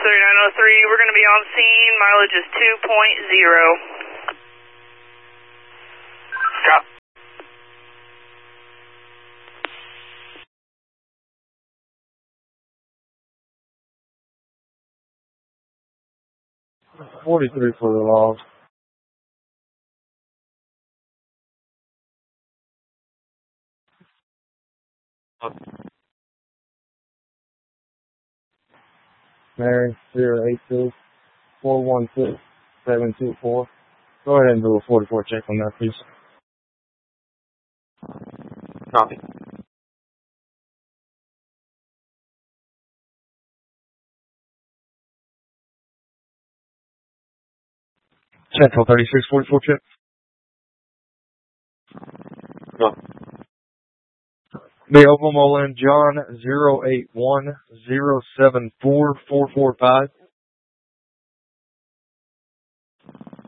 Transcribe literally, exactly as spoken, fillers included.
thirty-nine oh three, we're going to be on scene. Mileage is two point zero. Stop. forty-three for the log. Mary, zero eight two, four one six, seven two four. Go ahead and do a forty-four check on that, please. Copy. Central thirty-six, forty-four check. Go. The Oklahoma Land John, zero eight one, zero seven four, four four five.